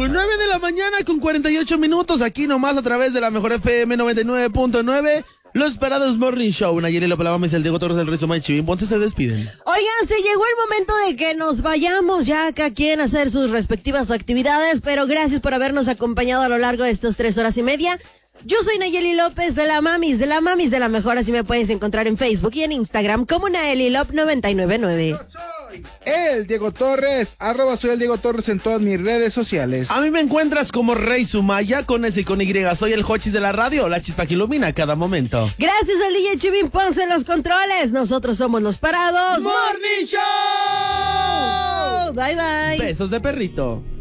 9 de la mañana con 48 minutos, aquí nomás a través de la mejor FM 99.9. Los Parados Morning Show. Nayeli López, la mames, el Diego Torres, el Rezo Chivín Ponce se despiden. Oigan, se llegó el momento de que nos vayamos ya cada quien a hacer sus respectivas actividades, pero gracias por habernos acompañado a lo largo de estas 3 horas y media. Yo soy Nayeli López de la Mamis de la Mejor, así me puedes encontrar en Facebook y en Instagram como NayeliLop999. Yo soy el Diego Torres, @soy el Diego Torres en todas mis redes sociales. A mí me encuentras como Rey Sumaya, con S y con Y. Soy el Hochis de la radio, la chispa que ilumina cada momento. Gracias al DJ Chivín Ponce en los controles. Nosotros somos Los Parados Morning Show. Bye, bye. Besos de perrito.